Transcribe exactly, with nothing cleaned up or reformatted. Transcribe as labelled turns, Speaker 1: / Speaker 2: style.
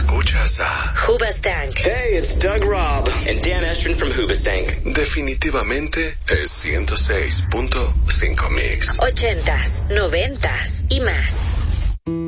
Speaker 1: Escuchas a
Speaker 2: Hoobastank.
Speaker 3: Hey, it's Doug Robb and Dan Estrin from Hoobastank.
Speaker 1: Definitivamente es ciento seis punto cinco Mix.
Speaker 2: Ochentas, noventas y más.